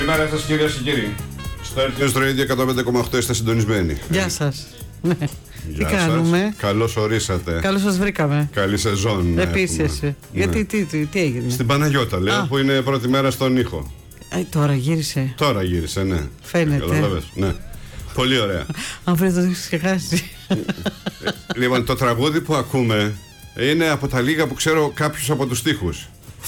Καλημέρα σας κυρίες και κύριοι. Στο RTL Radio 105,8 είστε συντονισμένοι. Γεια σας. Ναι. Γεια Τι κάνουμε? σας. Καλώς ορίσατε. Καλώς σας βρήκαμε. Καλή σεζόν. Επίσης. Ναι. Γιατί τι έγινε? Στην Παναγιώτα λέω, που είναι πρώτη μέρα στον ήχο. Τώρα γύρισε. Τώρα γύρισε, ναι. Φαίνεται. Καταλαβες, ναι. Πολύ ωραία. Αν βρει το έχεις ξεχάσει. Λοιπόν, το τραγούδι που ακούμε είναι από τα λίγα που ξέρω κάποιους από τους στίχους.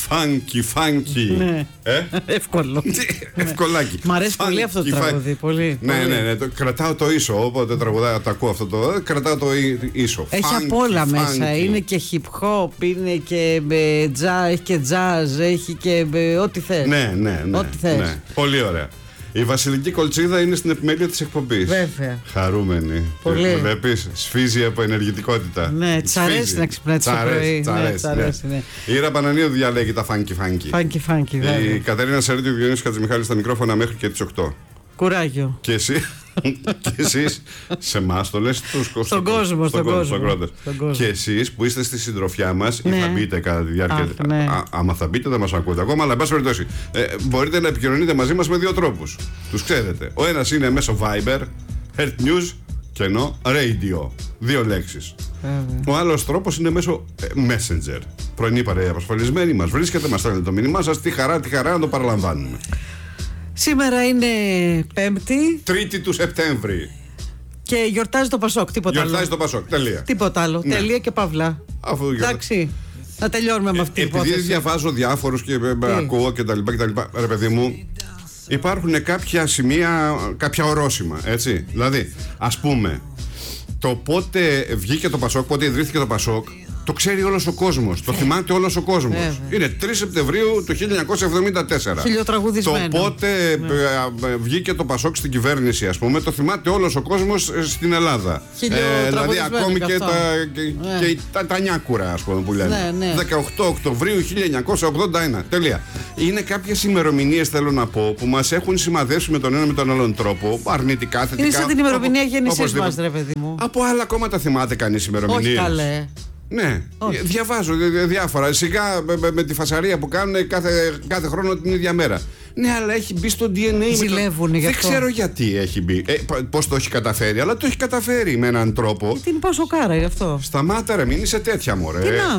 Φάνκι. Ναι. Εύκολο. Ευκολάκι. Μ' αρέσει πολύ αυτό το τραγούδι. Πολύ. Ναι. Κρατάω το ίσο. Όποτε τραγουδάω, το ακούω αυτό το. Κρατάω το ίσο. Έχει απ' όλα μέσα. Είναι και hip hop, είναι και έχει και jazz, έχει και ό,τι θες. Ναι. Ό,τι θες. Ναι. Πολύ ωραία. Η Βασιλική Κολτσίδα είναι στην επιμέλεια της εκπομπής. Βέβαια. Χαρούμενη. Πολύ. Βλέπεις, σφίζει από ενεργητικότητα. Ναι, της αρέσει να ξυπνάει το πρωί. Της αρέσει. Η Ήρα Πανανίου διαλέγει τα φάνκι. Φάνκι, βέβαια. Η Κατερίνα Σαρίτη, ο Διονύσης Χατζημιχάλης στα μικρόφωνα μέχρι και τις 8. Κουράγιο. Και εσείς σε εμάς το λες στον κόσμο. Και εσείς που είστε στη συντροφιά μας ή Ναι. θα μπείτε κατά τη διάρκεια. Ναι. Άμα θα μπείτε δεν μας ακούτε ακόμα, αλλά εν πάση περιπτώσει μπορείτε να επικοινωνείτε μαζί μας με δύο τρόπους. Τους ξέρετε. Ο ένας είναι μέσω Viber, Heart News και ενώ Radio. Δύο λέξεις. Ο άλλος τρόπος είναι μέσω Messenger. Πρωινή παρέα απασφαλισμένη μας βρίσκεται, μας στέλνετε το μήνυμά σας. Τι χαρά να το παραλαμβάνουμε. Σήμερα είναι Πέμπτη. 3η του Σεπτέμβρη. Και γιορτάζει το Πασόκ. Τίποτα άλλο. Γιορτάζει το Πασόκ. Τελεία. Τίποτα άλλο. Ναι. Τελεία και παύλα. Αφού Εντάξει. Να τελειώνουμε με αυτή την υπόθεση. Επειδή διαβάζω διάφορους και ακούω κτλ. Ρε παιδί μου, υπάρχουν κάποια σημεία, κάποια ορόσημα. Έτσι. Δηλαδή, ας πούμε, το πότε βγήκε το Πασόκ, πότε ιδρύθηκε το Πασόκ, το ξέρει όλος ο κόσμος. Το θυμάται όλος ο κόσμος. Είναι 3 Σεπτεμβρίου του 1974. Χιλιοτραγουδισμένο. Το πότε βγήκε το Πασόκ στην κυβέρνηση, ας πούμε, το θυμάται όλος ο κόσμος στην Ελλάδα. Δηλαδή, ακόμη και τα νιάκουρα, ας πούμε, που λένε. Ναι. 18 Οκτωβρίου 1981. Τελεία. Είναι κάποιες ημερομηνίες, θέλω να πω, που μας έχουν σημαδέψει με τον ένα με τον άλλον τρόπο. Αρνητικά, θετικά. Είναι σαν την ημερομηνία γέννησής μας, ρε παιδί μου. Από άλλα κόμματα θυμάται κανείς ημερομηνίες. Όχι καλέ. Ναι, διαβάζω διάφορα. Σιγά με τη φασαρία που κάνουν κάθε χρόνο την ίδια μέρα. Ναι, αλλά έχει μπει στο DNA. Ζηλεύουνε γι' αυτό. Δεν ξέρω γιατί έχει μπει. Πώς το έχει καταφέρει, αλλά το έχει καταφέρει με έναν τρόπο. Γιατί είναι πασοκάρα γι' αυτό. Σταμάτα ρε, μην είσαι τέτοια μωρέ.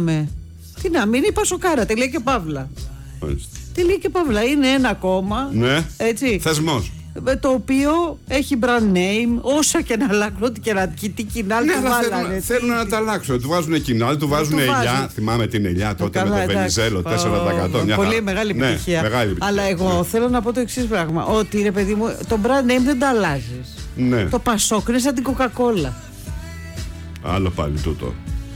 Τι να μην είναι πασοκάρα, τελεία και παύλα. Τελεία και παύλα. Είναι ένα κόμμα. Ναι. Έτσι. Θεσμός. Το οποίο έχει brand name, όσο και να αλλάξουν, ό,τι και να τι κοινά του βάλανε. Θέλουν να τα αλλάξουν. Του βάζουν κοινά, του βάζουν ελιά. Θυμάμαι την ελιά τότε με το Βενιζέλο 4%. Πολύ μεγάλη επιτυχία. Αλλά εγώ θέλω να πω το εξής πράγμα. Ότι ρε παιδί μου, το brand name δεν το αλλάζεις. Ναι. Το Πασόκ είναι σαν την Coca-Cola. Άλλο πάλι τούτο.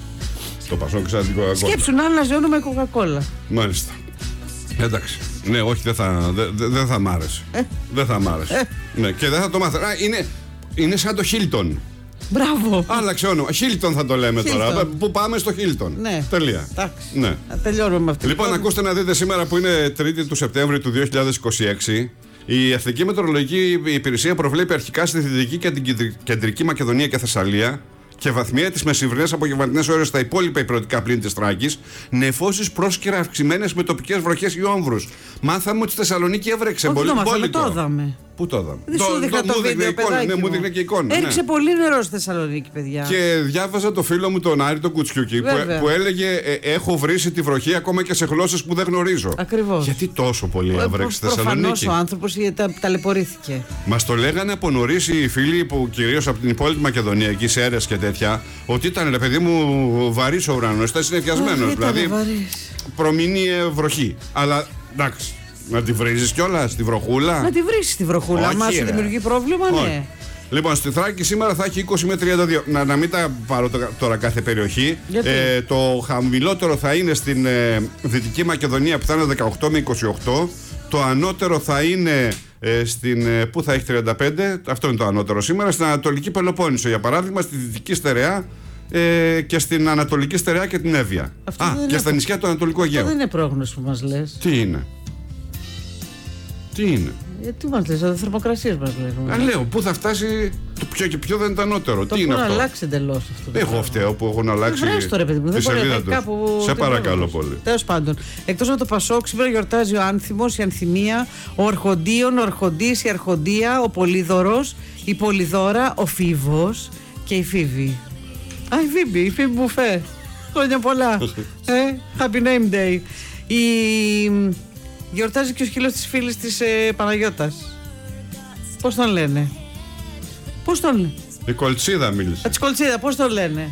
Το Πασόκ σαν την Coca-Cola. Σκέψου να αναζώνουμε Coca-Cola. Μάλιστα. Εντάξει. Ναι, όχι, δεν θα μ' άρεσε. Δεν θα μ' άρεσε. Ναι, και δεν θα το μάθω. Είναι σαν το Hilton. Μπράβο. Άλλαξε όνομα. Hilton θα το λέμε τώρα. Πού πάμε στο Hilton. Ναι. Τελεία. Ναι. Να τελειώνουμε με αυτό. Λοιπόν, ακούστε να δείτε σήμερα που είναι 3η του Σεπτέμβρη του 2026. Η Εθνική Μετεωρολογική Υπηρεσία προβλέπει αρχικά στη Δυτική και την Κεντρική Μακεδονία και Θεσσαλία και βαθμία τις μεσημβρινές απογευματινές ώρες στα υπόλοιπα υπηρετικά πλήν της Θράκης, νεφώσεις πρόσκαιρα αυξημένες με τοπικές βροχές ή όμβρους. Μάθαμε ότι στη Θεσσαλονίκη έβρεξε πολύ. Το είδαμε. Πού το είδαμε? Δεν σου δείχνα το βίντεο, παιδάκι μου. Ναι, μου δείχνε και εικόνα. Έριξε πολύ νερό στη Θεσσαλονίκη, παιδιά. Και διάβαζα το φίλο μου τον Άρη τον Κουτσιούκη που έλεγε έχω βρήσει τη βροχή ακόμα και σε γλώσσες που δεν γνωρίζω. Ακριβώς. Γιατί τόσο πολύ έβρεξε στη Θεσσαλονίκη? Προφανώς ο άνθρωπος ταλαιπωρήθηκε. Μας το λέγανε από νωρίς οι φίλοι που κυρίως από την υπόλοιπη Μακεδονία, εκεί Σέρρες και τέτοια, ότι ήταν ρε παιδί μου βαρύς ο ουρανός, ήταν συννεφιασμένος. Δηλαδή προμείνει βροχή. Αλλά εντάξει. Να τη βρίζεις κιόλας, τη βροχούλα. Να τη βρίζεις τη βροχούλα. Αν σου δημιουργεί πρόβλημα, ναι. Λοιπόν, στη Θράκη σήμερα θα έχει 20 με 32. Να μην τα πάρω τώρα κάθε περιοχή. Το χαμηλότερο θα είναι στην Δυτική Μακεδονία που θα είναι 18 με 28. Το ανώτερο θα είναι πού θα έχει 35. Αυτό είναι το ανώτερο σήμερα. Στην Ανατολική Πελοπόννησο, για παράδειγμα, στη Δυτική Στερεά και στην Ανατολική Στερεά και την Εύβοια. Και στα νησιά του Ανατολικού Αιγαίου. Αυτό δεν είναι πρόγνωση που μας λες. Τι είναι? Τι είναι? Τι μας λες, ο θερμοκρασίες μας λες. Λέω, πού θα φτάσει Ποιο δεν ήταν ανώτερο. Τι είναι αυτό. Έχουν αλλάξει εντελώς αυτό. Εγώ φταίω που έχουν αλλάξει τη σελίδα του. Σε παρακαλώ πολύ. Τέλος πάντων, εκτός από το Πασόκ, σήμερα γιορτάζει ο Άνθιμος, η Ανθιμία, ο Ορχοντίων, ο Ορχοντής, η Αρχοντία, ο Πολύδωρος, η Πολυδώρα, ο Φίβος και η Φίβη. Η Φίβη Μπουφέ. Χρόνια πολλά. Happy name day. Γιορτάζει και ο σκύλος της φίλης της Παναγιώτας. Πώς τον λένε. Η Κολτσίδα μίλησε. Τη Κολτσίδα, πώς τον λένε.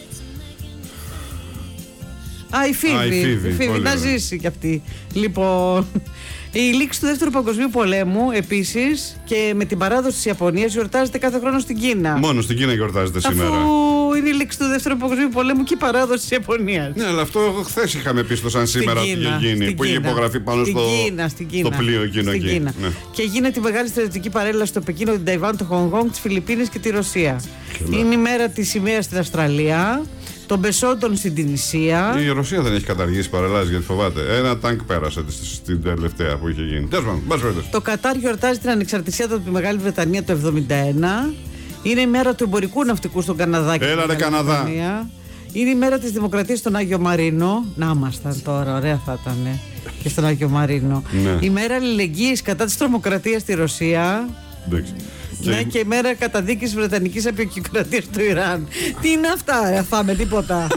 Η Φίβη. Να ζήσει κι αυτή. Λοιπόν, η λήξη του Δεύτερου Παγκοσμίου Πολέμου επίσης και με την παράδοση της Ιαπωνίας γιορτάζεται κάθε χρόνο στην Κίνα. Μόνο στην Κίνα γιορτάζεται σήμερα. Αφού είναι η λήξη του Δεύτερου Παγκοσμίου Πολέμου και η παράδοση της Ιαπωνίας. Ναι, αλλά αυτό χθες είχαμε πει στο Σαν Σήμερα ότι είχε γίνει. Που είχε υπογραφεί πάνω στο πλοίο εκείνο εκεί. Ναι. Και γίνεται η μεγάλη στρατιωτική παρέλαση στο Πεκίνο, την Ταϊβάν, το Χονγκ, τις Φιλιππίνες και τη Ρωσία. Είναι η μέρα της σημαίας στην Αυστραλία. Των Πεσόντων στην Τινησία. Η Ρωσία δεν έχει καταργήσει παρελάσεις γιατί φοβάται. Ένα τάγκ πέρασε στην τελευταία που είχε γίνει. Τέλος πάντων, το Κατάρ γιορτάζει την ανεξαρτησία του από τη Μεγάλη Βρετανία το 1971. Είναι η μέρα του εμπορικού ναυτικού στον Καναδά και Έλα, στην Καναδά. Είναι η μέρα της Δημοκρατίας στον Άγιο Μαρίνο. Να ήμασταν τώρα, ωραία θα ήταν. Και στον Άγιο Μαρίνο. Ναι. Η μέρα αλληλεγγύης κατά της τρομοκρατίας στη Ρωσία. Ναι, και η μέρα καταδίκης Βρετανικής απεικιοκρατίας του Ιράν. Τι είναι αυτά, φάμε τίποτα.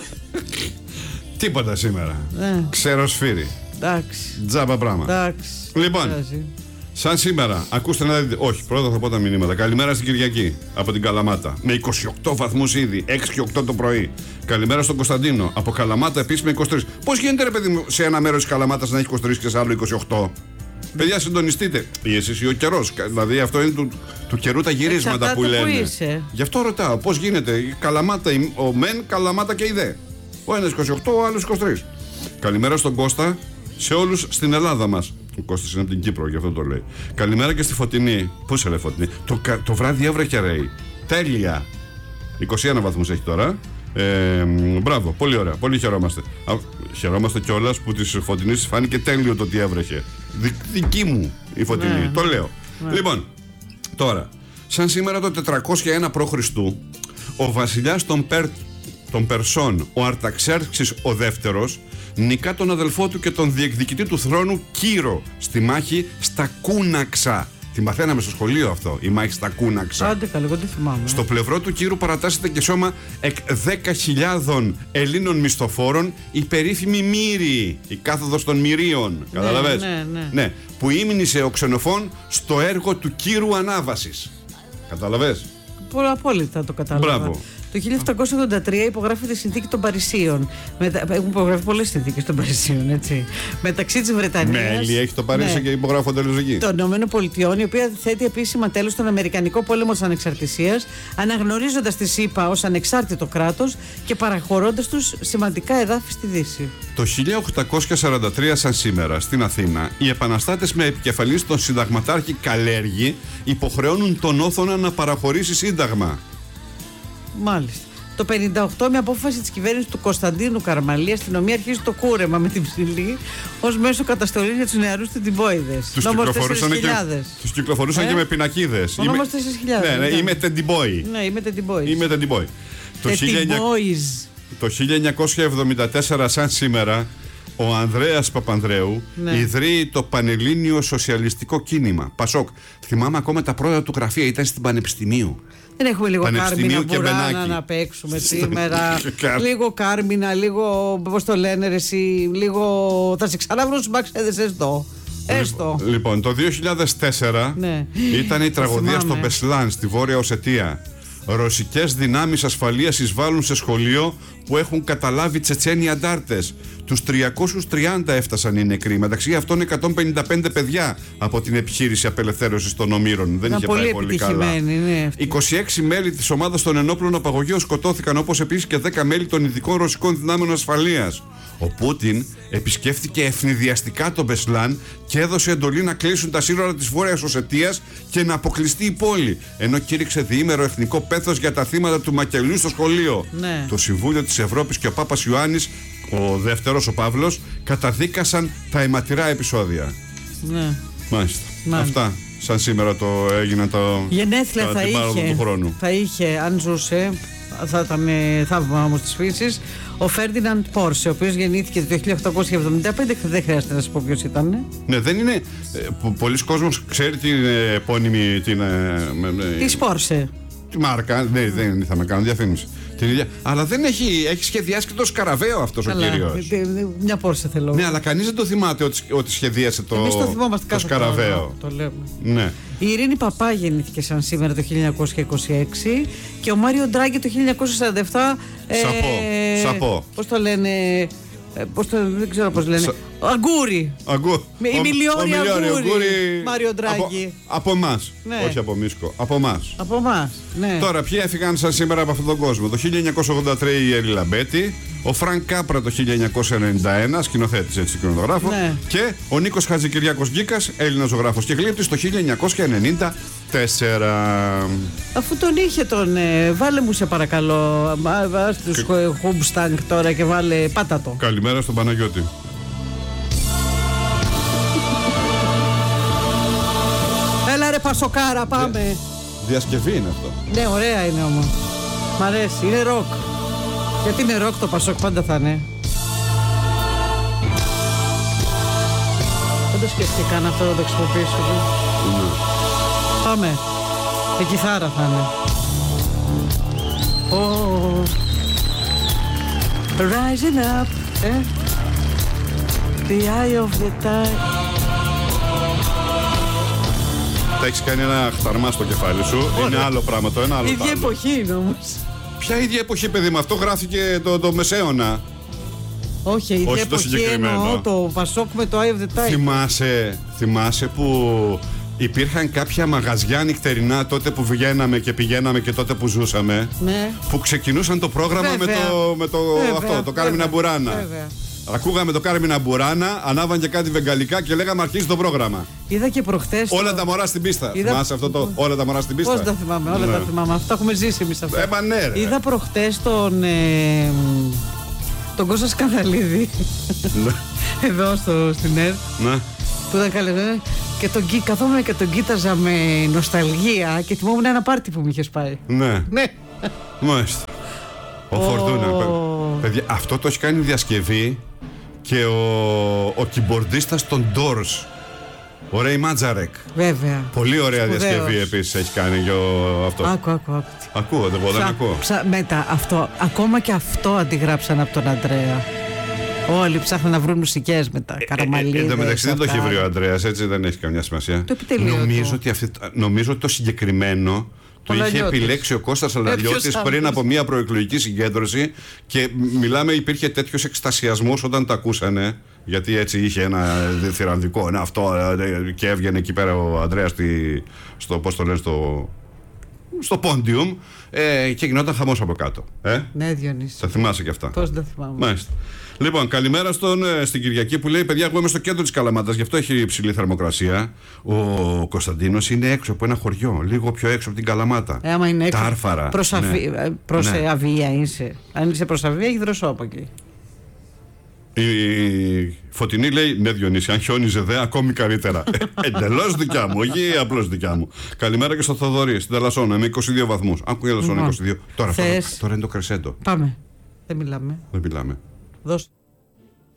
Τίποτα σήμερα. Ξέρω σφύρι. Εντάξει. Τζάμπα πράγμα. Εντάξει. Λοιπόν, σαν σήμερα, ακούστε να δείτε. Όχι, πρώτα θα πω τα μηνύματα. Καλημέρα στην Κυριακή από την Καλαμάτα. Με 28 βαθμούς ήδη, 6 και 8 το πρωί. Καλημέρα στον Κωνσταντίνο. Από Καλαμάτα επίσης με 23. Πώς γίνεται, ρε παιδί μου, σε ένα μέρος της Καλαμάτας να έχει 23 και σε άλλο 28. Παιδιά, συντονιστείτε. Ή εσείς ή ο καιρός. Δηλαδή, αυτό είναι του καιρού τα γυρίσματα που λένε. Που είσαι. Γι' αυτό ρωτάω, πώς γίνεται. Η Καλαμάτα, ο μεν, Καλαμάτα και η δε. Ο ένας 28, ο άλλος 23. Καλημέρα στον Κώστα, σε όλους στην Ελλάδα μας. Ο Κώστας είναι από την Κύπρο, γι' αυτό το λέει. Καλημέρα και στη Φωτεινή. Πού σε λέει Φωτεινή. Το βράδυ έβρεχε, ρέει. Τέλεια. 21 βαθμούς έχει τώρα. Μπράβο, πολύ ωραία, πολύ χαιρόμαστε. Χαιρόμαστε κιόλας που της Φωτεινής φάνηκε τέλειο το ότι έβρεχε. Δική μου η Φωτεινή, το λέω. Λοιπόν, τώρα, σαν σήμερα το 401 π.Χ. ο βασιλιάς των Περσών, ο Αρταξέρξης ο δεύτερος, νικά τον αδελφό του και τον διεκδικητή του θρόνου Κύρο στη μάχη στα Κούναξα. Την παθαίναμε στο σχολείο αυτό, η μάχη στα Κούναξα. Άντε καλέ, εγώ τι θυμάμαι. Στο πλευρό του Κύρου παρατάσσεται και σώμα εκ 10.000 Ελλήνων μισθοφόρων η περίφημη Μύρη, η κάθοδος των Μυρίων. Καταλαβες? Ναι. Που ήμνησε ο Ξενοφών στο έργο του Κύρου Ανάβασης. Καταλαβες? Απόλυτα το κατάλαβα. Μπράβο. Το 1783 υπογράφεται η Συνθήκη των Παρισίων. Έχουν υπογραφεί πολλές συνθήκες των Παρισίων, έτσι. Μεταξύ της Βρετανίας. Μέλη έχει το Παρίσι και υπογράφονται όλες εκεί. Των ΗΠΑ, η οποία θέτει επίσημα τέλος στον Αμερικανικό πόλεμο της Ανεξαρτησίας, αναγνωρίζοντας τη ΣΥΠΑ ως ανεξάρτητο κράτος και παραχωρώντας τους σημαντικά εδάφη στη Δύση. Το 1843, σαν σήμερα, στην Αθήνα, οι επαναστάτες με επικεφαλής τον συνταγματάρχη Καλέργη υποχρεώνουν τον Όθωνα να παραχωρήσει σύνταγμα. Μάλιστα. Το 58, με απόφαση της κυβέρνησης του Κωνσταντίνου Καραμαλή, η αστυνομία αρχίζει το κούρεμα με την ψηλή ως μέσο καταστολής για τους νεαρούς τεντιμπόιδες. Τους κυκλοφορούσαν και με πινακίδες. Ο νόμος 4.000. Ναι, είμαι τεντιμπόι. Ναι, είμαι τεντιμπόι. Το 1974, σαν σήμερα, ο Ανδρέας Παπανδρέου ιδρύει το Πανελλήνιο Σοσιαλιστικό Κίνημα. Πασόκ. Θυμάμαι ακόμα τα πρώτα του γραφεία, ήταν στην Πανεπιστημίου. Δεν έχουμε λίγο Κάρμινα Μπουράνα να παίξουμε σήμερα. Λίγο Κάρμινα, λίγο, πώς το λένε ρε εσύ, λίγο θα σε ξαναβρούν στους Μαξέδες έστω. Λοιπόν, το 2004 ήταν η τραγωδία στο Μπεσλάν, στη Βόρεια Οσετία. Ρωσικές δυνάμεις ασφαλείας εισβάλλουν σε σχολείο που έχουν καταλάβει Τσετσένοι αντάρτες. Τους 330 έφτασαν οι νεκροί. Μεταξύ αυτών 155 παιδιά από την επιχείρηση απελευθέρωσης των Ομήρων. Δεν είχε πάει πολύ καλά. 26 μέλη της ομάδας των ενόπλων απαγωγείων σκοτώθηκαν, όπως επίσης και 10 μέλη των ειδικών ρωσικών δυνάμεων ασφαλείας. Ο Πούτιν επισκέφθηκε ευνηδιαστικά τον Μπεσλάν και έδωσε εντολή να κλείσουν τα σύνορα της Βόρειας Οσετίας και να αποκλειστεί η πόλη. Ενώ κήρυξε διήμερο εθνικό πένθος για τα θύματα του μακελιού στο σχολείο. Το Συμβούλιο της Ευρώπης και ο Πάπας Ιωάννης, ο δεύτερος, ο Παύλος, καταδίκασαν τα αιματηρά επεισόδια. Μάλιστα. Αυτά. σαν σήμερα έγιναν τα γενέθλια την πάροδο του χρόνου. Θα είχε, αν ζούσε, θα ήταν θαύμα όμως της φύσης, ο Φέρντιναντ Πόρσε, ο οποίος γεννήθηκε το 1875. Δεν χρειάζεται να σας πω ποιος ήταν. Ναι, δεν είναι. Πολλοί κόσμος ξέρει την επώνυμη. Της Πόρσε. Τη μάρκα, δεν θα με κάνω διαφήμιση. Την ίδια. Αλλά δεν έχει σχεδιάσει και το σκαραβαίο αυτός ο κύριος. Μια Πόρσε θέλω. Ναι, αλλά κανείς δεν το θυμάται ότι σχεδίασε το σκαραβαίο. Το λέμε. Ναι. Η Ειρήνη Παπά γεννήθηκε σαν σήμερα το 1926 και ο Μάριο Ντράγκη το 1947. Σαπό. Πώς το λένε. Δεν ξέρω πώς λένε. Αγκούρι. Η Μιλιόρη Αγκούρι. Μάριο Ντράγκη. Από εμάς. Ναι. Όχι από Μίσκο. Από εμάς. Από εμάς. Ναι. Τώρα, ποιοι έφυγαν σαν σήμερα από αυτόν τον κόσμο. Το 1983 η Έλλη Λαμπέτη. Ο Φρανκ Κάπρα το 1991, σκηνοθέτης έτσι κινηματογράφο. Ναι. Και ο Νίκος Χατζικυριάκος Γκίκας, Έλληνας ζωγράφος και γλύπτης το 1994. Αφού τον είχε βάλε μου σε παρακαλώ, βάζ τους Χουμπστάνκ τώρα και βάλε πάτατο. Καλημέρα στον Παναγιώτη. Έλα ρε Πασοκάρα, πάμε. Διασκευή είναι αυτό. Ναι, ωραία είναι όμως. Μ' αρέσει, είναι ροκ. Γιατί είναι ροκ το Πασόκ, πάντα θα είναι. Δεν το σκέφτηκαν αυτό να το χρησιμοποιήσουμε. Ναι. Πάμε. Η κιθάρα θα είναι. Oh. Rising up, the eye of the tide. Θα έχεις κάνει ένα χταρμά στο κεφάλι σου. Είναι άλλο πράγμα το ένα, άλλο. Η ίδια εποχή είναι όμως. Ποια ίδια εποχή, παιδί μου, αυτό γράφηκε το Μεσαίωνα. Όχι, η ίδια εποχή εννοώ το Πασόκ με το Eye of the Tiger. Θυμάσαι που υπήρχαν κάποια μαγαζιά νυχτερινά τότε που βγαίναμε και πηγαίναμε και τότε που ζούσαμε. Ναι. Που ξεκινούσαν το πρόγραμμα το Κάρμινα Μπουράνα. Ακούγαμε το Κάρμινα Μπουράνα, ανάβαν και κάτι βεγγαλικά και λέγαμε αρχίζει το πρόγραμμα. Είδα και προχτές. Όλα τα μωρά στην πίστα. Θυμάσαι αυτό το όλα τα μωρά στην πίστα. Πώς τα θυμάμαι, όλα τα θυμάμαι. Αυτά έχουμε ζήσει εμείς αυτά. Ναι, είδα προχτές τον Κώστα Σκανδαλίδη. Εδώ στην ΕΡΤ. Που ήταν καλεσμένο. Και καθόμουν και τον κοίταζα με νοσταλγία και θυμόμουν ένα πάρτι που μου είχες πάει. Ναι. Μάλιστα. Ο Φορτούνα. Παιδιά, αυτό το έχει κάνει διασκευή και ο κυμπορντίστας των Doors, ο Ρέι Μάτζαρεκ. Βέβαια. Πολύ ωραία διασκευή επίσης έχει κάνει για αυτό. Ακούω. Ακούω, δεν ακούω. Ακόμα και αυτό αντιγράψαν από τον Αντρέα. Όλοι ψάχναν να βρουν μουσικές μετά. Καραμαλίδες. Εν τω μεταξύ δεν το έχει βρει ο Αντρέας, έτσι δεν έχει καμιά σημασία. Το επιτελείο. Νομίζω ότι το συγκεκριμένο το είχε επιλέξει ο Κώστας Αλαλιώτης πριν από μια προεκλογική συγκέντρωση και μιλάμε, υπήρχε τέτοιος εκστασιασμός όταν το ακούσανε. Γιατί έτσι είχε ένα θηρανδικό, αυτό και έβγαινε εκεί πέρα ο Ανδρέας στο Πόντιουμ και γινόταν χαμός από κάτω. Ναι, Διονύση. Θα θυμάσαι και αυτά. Πώς δεν θυμάμαι. Μάλιστα. Λοιπόν, καλημέρα στην Κυριακή που λέει: παιδιά, εγώ είμαι στο κέντρο της Καλαμάτας, γι' αυτό έχει υψηλή θερμοκρασία. Ο Κωνσταντίνος είναι έξω από ένα χωριό, λίγο πιο έξω από την Καλαμάτα. Άμα είναι έξω. Τάρφαρα. Προς Αβία είσαι. Αν είσαι προς Αβία, έχει δροσό από εκεί. Η Φωτεινή λέει: ναι, Διονύση, αν χιόνιζε δε, ακόμη καλύτερα. Εντελώς δικιά μου, όχι απλώς δικιά μου. Καλημέρα και στο Θοδωρή, στην Τελασσόνα, με 22 βαθμούς. Άκου η Τελασσόνα 22. Τώρα είναι το κρεσέντο. Πάμε. Δεν μιλάμε. Δεν μιλάμε. Δώστε.